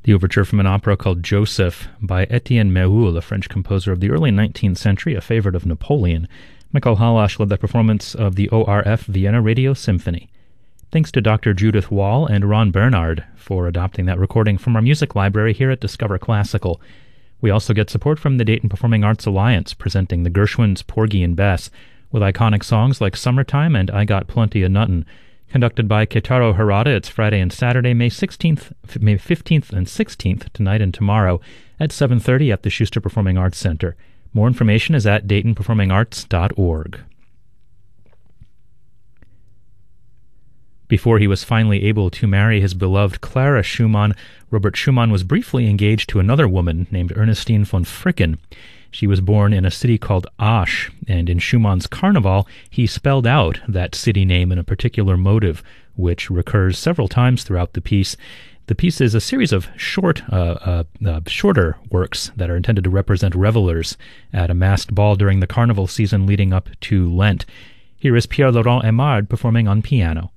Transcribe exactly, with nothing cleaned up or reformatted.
The overture from an opera called Joseph by Etienne Méhul, a French composer of the early nineteenth century, a favorite of Napoleon. Michael Halash led the performance of the O R F Vienna Radio Symphony. Thanks to Doctor Judith Wall and Ron Bernard for adopting that recording from our music library here at Discover Classical. We also get support from the Dayton Performing Arts Alliance, presenting the Gershwins, Porgy and Bess, with iconic songs like Summertime and I Got Plenty of Nuttin'. Conducted by Keitaro Harada, it's Friday and Saturday, May sixteenth, May fifteenth and sixteenth, tonight and tomorrow, at seven thirty at the Schuster Performing Arts Center. More information is at dayton performing arts dot org. Before he was finally able to marry his beloved Clara Schumann, Robert Schumann was briefly engaged to another woman named Ernestine von Fricken. She was born in a city called Asch, and in Schumann's Carnival, he spelled out that city name in a particular motive, which recurs several times throughout the piece. The piece is a series of short, uh, uh, uh, shorter works that are intended to represent revelers at a masked ball during the carnival season leading up to Lent. Here is Pierre-Laurent Aimard performing on piano.